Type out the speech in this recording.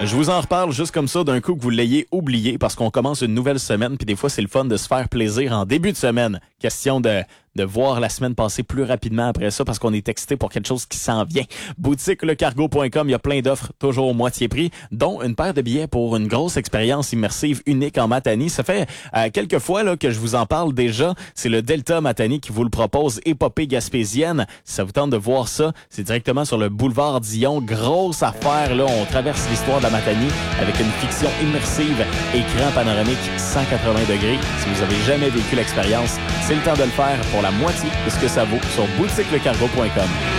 Je vous en reparle juste comme ça d'un coup que vous l'ayez oublié parce qu'on commence une nouvelle semaine puis des fois c'est le fun de se faire plaisir en début de semaine. Question de voir la semaine passer plus rapidement après ça parce qu'on est excité pour quelque chose qui s'en vient. Boutiquelecargo.com, il y a plein d'offres toujours au moitié prix, dont une paire de billets pour une grosse expérience immersive unique en Matanie. Ça fait quelques fois là que je vous en parle déjà. C'est le Delta Matanie qui vous le propose, épopée gaspésienne. Si ça vous tente de voir ça, c'est directement sur le boulevard Dion. Grosse affaire, là. On traverse l'histoire de la Matanie avec une fiction immersive, écran panoramique 180 degrés. Si vous avez jamais vécu l'expérience, c'est le temps de le faire pour la moitié de ce que ça vaut sur boutiquelecargo.com.